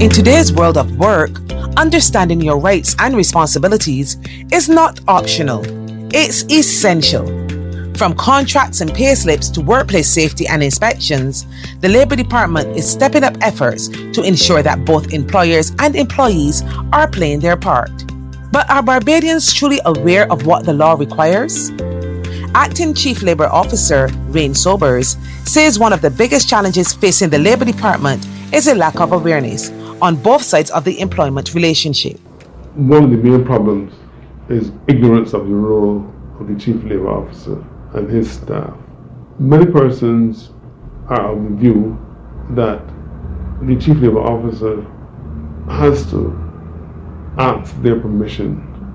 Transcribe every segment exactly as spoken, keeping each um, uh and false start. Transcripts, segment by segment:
In today's world of work, understanding your rights and responsibilities is not optional. It's essential. From contracts and payslips to workplace safety and inspections, the Labour Department is stepping up efforts to ensure that both employers and employees are playing their part. But are Barbadians truly aware of what the law requires? Acting Chief Labour Officer Rain Sobers says one of the biggest challenges facing the Labour Department is a lack of awareness on both sides of the employment relationship. One of the main problems is ignorance of the role of the Chief Labour Officer and his staff. Many persons are of the view that the Chief Labour Officer has to ask their permission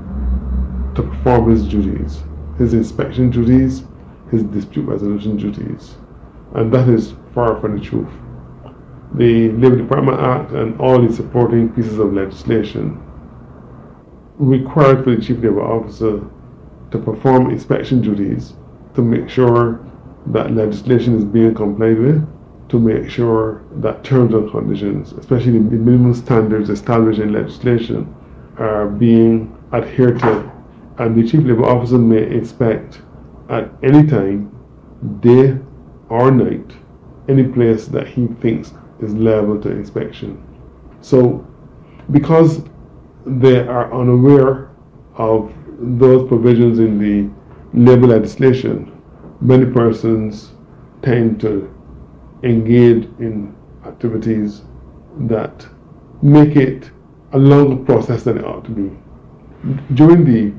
to perform his duties, his inspection duties, his dispute resolution duties, and that is far from the truth. The Labour Department Act and all the supporting pieces of legislation required for the Chief Labour Officer to perform inspection duties to make sure that legislation is being complied with, to make sure that terms and conditions, especially the minimum standards established in legislation, are being adhered to. And the Chief Labour Officer may inspect at any time, day or night, any place that he thinks is liable to inspection. So, because they are unaware of those provisions in the labour legislation, many persons tend to engage in activities that make it a longer process than it ought to be. During the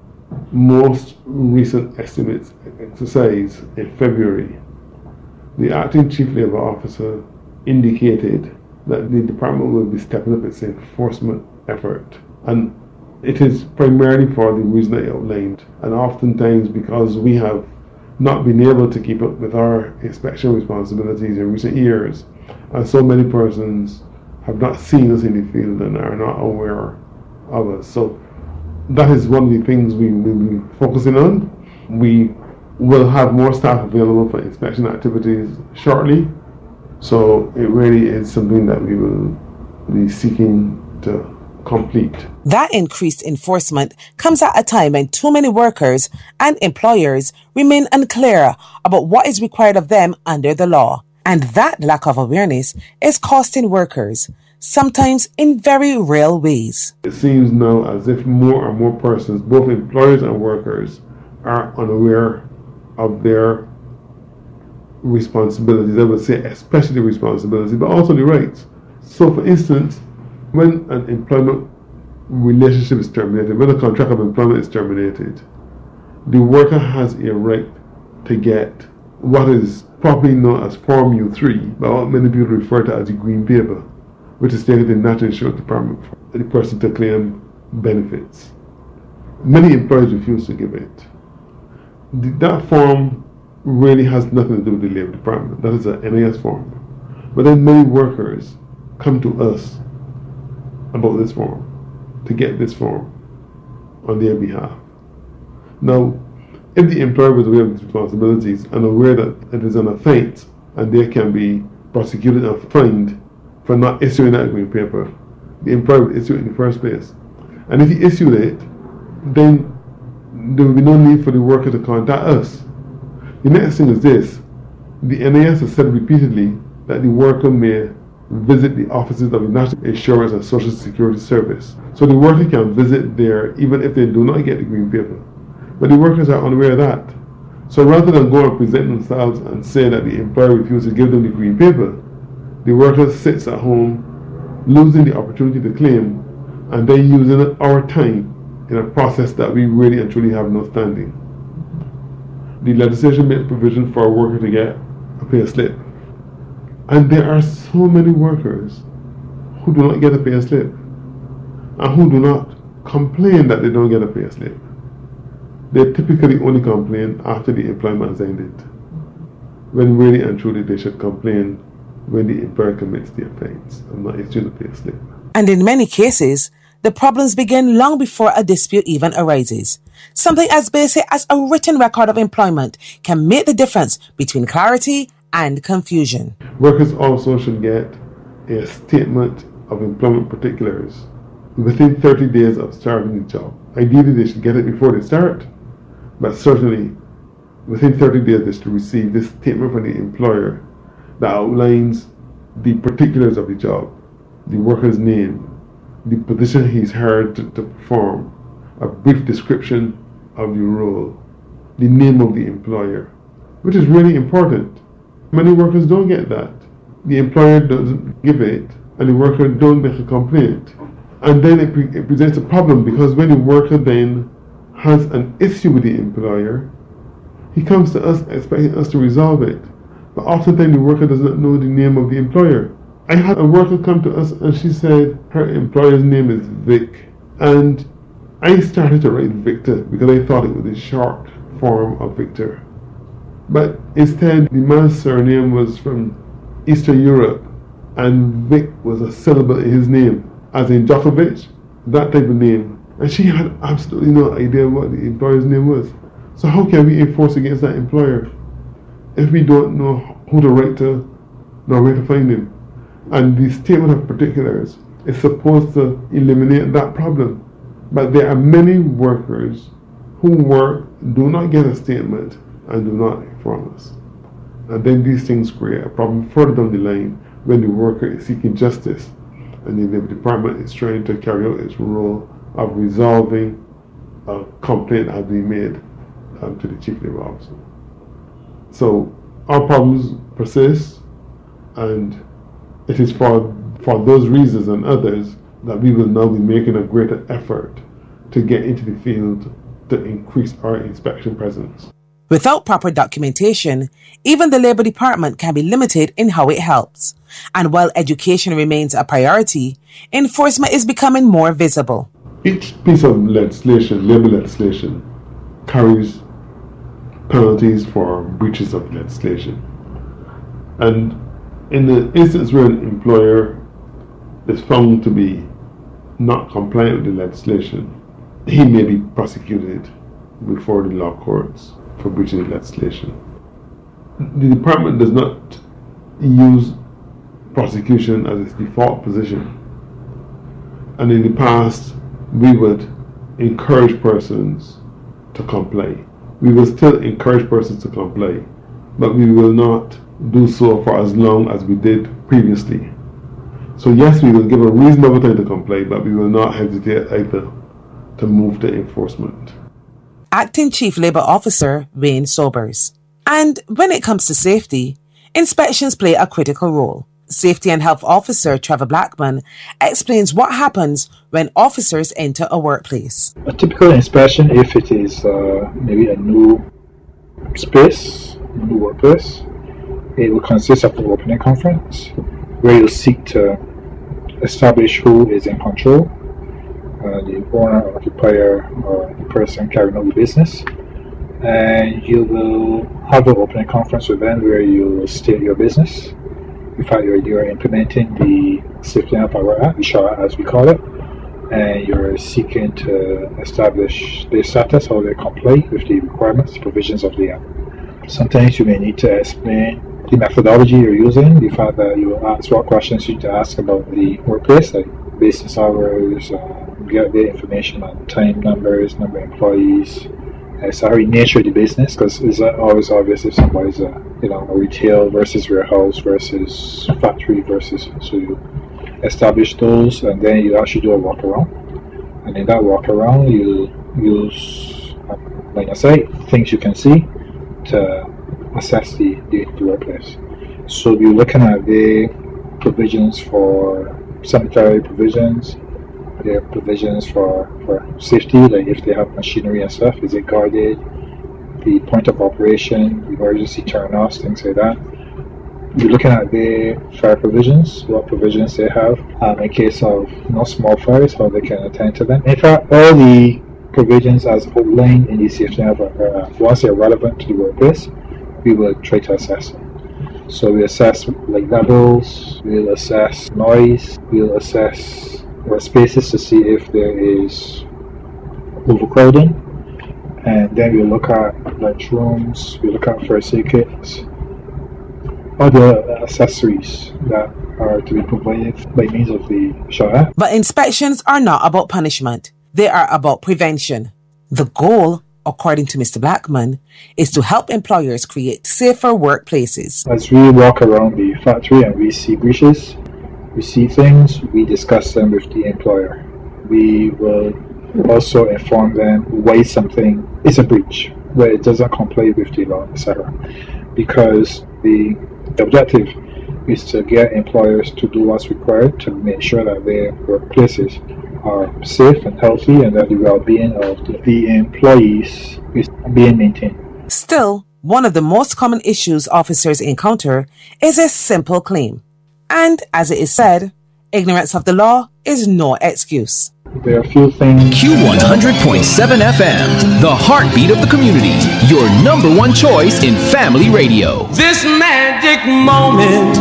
most recent estimates exercise in February, the Acting Chief Labour Officer indicated that the department will be stepping up its enforcement effort, and it is primarily for the reason I outlined, and oftentimes because we have not been able to keep up with our inspection responsibilities in recent years, and so many persons have not seen us in the field and are not aware of us. So that is one of the things we will be focusing on. We will have more staff available for inspection activities shortly. So it really is something that we will be seeking to complete. That increased enforcement comes at a time when too many workers and employers remain unclear about what is required of them under the law. And that lack of awareness is costing workers, sometimes in very real ways. It seems now as if more and more persons, both employers and workers, are unaware of their responsibilities. I would say especially responsibilities, but also the rights. So for instance, when an employment relationship is terminated, when a contract of employment is terminated, the worker has a right to get what is properly known as Form U three, but what many people refer to as the Green Paper, which is stated in the National Insurance Department for the person to claim benefits. Many employers refuse to give it. That form really has nothing to do with the Labour Department. That is an N I S form. But then many workers come to us about this form, to get this form on their behalf. Now, if the employer was aware of his responsibilities and aware that it is an offence and they can be prosecuted and fined for not issuing that green paper, the employer would issue it in the first place. And if he issued it, then there will be no need for the worker to contact us. The next thing is this: the N I S has said repeatedly that the worker may visit the offices of the National Insurance and Social Security Service. So the worker can visit there even if they do not get the green paper. But the workers are unaware of that. So rather than go and present themselves and say that the employer refused to give them the green paper, the worker sits at home, losing the opportunity to claim, and then using our time in a process that we really and truly have no standing. The legislation makes provision for a worker to get a pay slip. And there are so many workers who do not get a pay slip and who do not complain that they don't get a pay slip. They typically only complain after the employment has ended, when really and truly they should complain when the employer commits the offence and not issue the pay slip. And in many cases, the problems begin long before a dispute even arises. Something as basic as a written record of employment can make the difference between clarity and confusion. Workers also should get a statement of employment particulars within thirty days of starting the job. Ideally, they should get it before they start, but certainly within thirty days they should receive this statement from the employer that outlines the particulars of the job, the worker's name, the position he's hired to, to perform, a brief description of the role, the name of the employer, which is really important. Many workers don't get that. The employer doesn't give it, and the worker don't make a complaint. And then it, pre- it presents a problem, because when the worker then has an issue with the employer, he comes to us expecting us to resolve it. But oftentimes the worker does not know the name of the employer. I had a worker come to us and she said her employer's name is Vic. And I started to write Victor because I thought it was a short form of Victor. But instead, the man's surname was from Eastern Europe, and Vic was a syllable in his name, as in Djokovic, that type of name. And she had absolutely no idea what the employer's name was. So how can we enforce against that employer if we don't know who to write to, nor where to find him? And the statement of particulars is supposed to eliminate that problem. But there are many workers who work, do not get a statement, and do not inform us. And then these things create a problem further down the line when the worker is seeking justice and the Labour Department is trying to carry out its role of resolving a complaint that has been made um, to the Chief Labour Officer. So our problems persist, and it is for, for those reasons and others that we will now be making a greater effort to get into the field to increase our inspection presence. Without proper documentation, even the Labour Department can be limited in how it helps. And while education remains a priority, enforcement is becoming more visible. Each piece of legislation, labour legislation, carries penalties for breaches of legislation. And in the instance where an employer is found to be not compliant with the legislation, he may be prosecuted before the law courts for breaching the legislation. The department does not use prosecution as its default position. And in the past, we would encourage persons to comply. We will still encourage persons to comply, but we will not do so for as long as we did previously. So yes, we will give a reasonable time to comply, but we will not hesitate either to move to enforcement. Acting Chief Labour Officer Wayne Sobers. And when it comes to safety, inspections play a critical role. Safety and Health Officer Trevor Blackman explains what happens when officers enter a workplace. A typical inspection, if it is uh, maybe a new space, a new workplace, it will consist of an opening conference where you seek to establish who is in control, uh, the owner, occupier, or the person carrying out the business. And you will have an opening conference with them where you state your business. In fact, you're, you're implementing the Safety and Health Act, the S H A R A as we call it, and you're seeking to establish their status, how they comply with the requirements, provisions of the Act. Sometimes you may need to explain the methodology you're using, the fact that you will ask what questions you need to ask about the workplace, like business hours, uh, get the information on time numbers, number of employees, uh, salary, nature of the business, because it's always obvious if somebody's a you know a retail versus warehouse versus factory versus, so you establish those, and then you actually do a walk around, and in that walk around you use, like I say, things you can see to assess the, the, the workplace. So you're looking at the provisions for sanitary provisions, there are provisions for, for safety, like if they have machinery and stuff, is it guarded, the point of operation, emergency turn-offs, things like that. You're looking at the fire provisions, what provisions they have, um, in case of you know, small fires, how they can attend to them. In fact, all the provisions as outlined in the Safety and Health Act, once they're relevant to the workplace, we will try to assess them. So we assess like levels, we'll assess noise, we'll assess our spaces to see if there is overcrowding, and then we look at lunchrooms, we look at first aid kits, other accessories that are to be provided by means of the Shire. But inspections are not about punishment. They are about prevention. The goal, according to Mister Blackman, is to help employers create safer workplaces. As we walk around the factory and we see breaches, we see things, we discuss them with the employer. We will also inform them why something is a breach, where it doesn't comply with the law, et cetera. Because the objective is to get employers to do what's required to make sure that their workplaces are safe and healthy and that the well-being of the, the employees is being maintained. Still, one of the most common issues officers encounter is a simple claim. And as it is said, ignorance of the law is no excuse. There are a few things. Q one hundred point seven F M, the heartbeat of the community, your number one choice in family radio. This magic moment,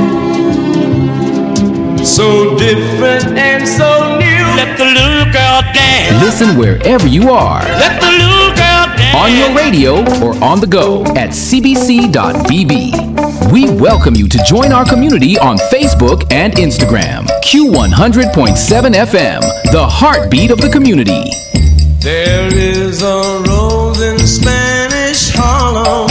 so different and so new. Let the little girl dance. Listen wherever you are. Let the little girl dance. On your radio or on the go at c b c dot b b. We welcome you to join our community on Facebook and Instagram. Q one hundred point seven F M, the heartbeat of the community. There is a rose in Spanish Harlem.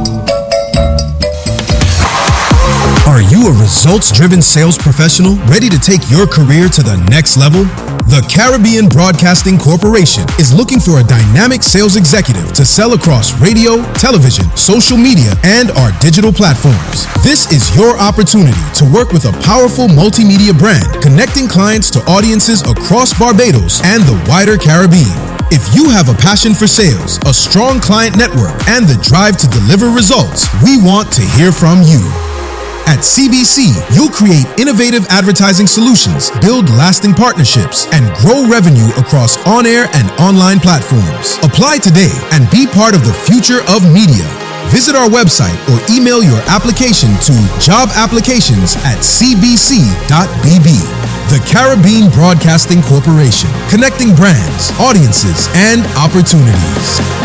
Are you a results-driven sales professional ready to take your career to the next level? The Caribbean Broadcasting Corporation is looking for a dynamic sales executive to sell across radio, television, social media, and our digital platforms. This is your opportunity to work with a powerful multimedia brand, connecting clients to audiences across Barbados and the wider Caribbean. If you have a passion for sales, a strong client network, and the drive to deliver results, we want to hear from you. At C B C, you'll create innovative advertising solutions, build lasting partnerships, and grow revenue across on-air and online platforms. Apply today and be part of the future of media. Visit our website or email your application to job applications at c b c dot b b. The Caribbean Broadcasting Corporation, connecting brands, audiences, and opportunities.